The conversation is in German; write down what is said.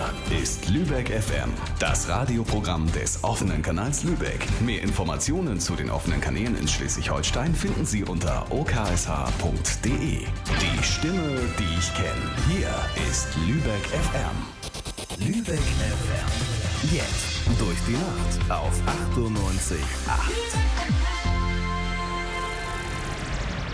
Hier ist Lübeck FM, das Radioprogramm des offenen Kanals Lübeck. Mehr Informationen zu den offenen Kanälen in Schleswig-Holstein finden Sie unter oksh.de. Die Stimme, die ich kenne. Hier ist Lübeck FM. Lübeck FM. Jetzt durch die Nacht auf 98,8.